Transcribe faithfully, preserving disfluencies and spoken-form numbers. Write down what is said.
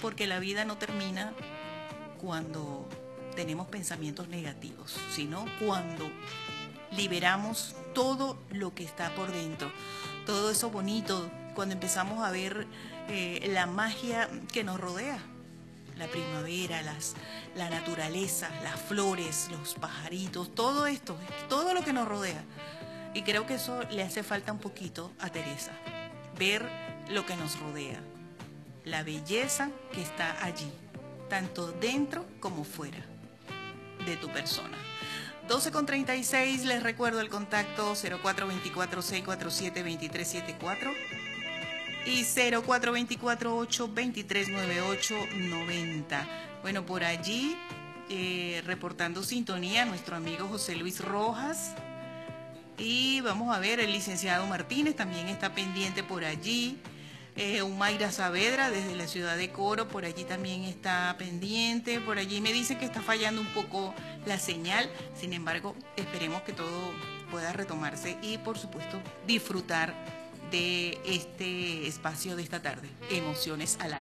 porque la vida no termina cuando tenemos pensamientos negativos, sino cuando liberamos todo lo que está por dentro, todo eso bonito, cuando empezamos a ver eh, la magia que nos rodea, la primavera, las, la naturaleza, las flores, los pajaritos, todo esto, todo lo que nos rodea. Y creo que eso le hace falta un poquito a Teresa, ver lo que nos rodea, la belleza que está allí, tanto dentro como fuera de tu persona. doce con treinta y seis, les recuerdo el contacto cero cuatro dos cuatro, seis cuatro siete, dos tres siete cuatro y cero cuatro dos cuatro, ocho dos tres nueve ocho nueve cero. Bueno, por allí, eh, reportando sintonía, nuestro amigo José Luis Rojas. Y vamos a ver, el licenciado Martínez también está pendiente por allí. Eh, Umayra Saavedra desde la ciudad de Coro, por allí también está pendiente. Por allí me dicen que está fallando un poco la señal. Sin embargo, esperemos que todo pueda retomarse y, por supuesto, disfrutar de este espacio de esta tarde. Emociones al aire.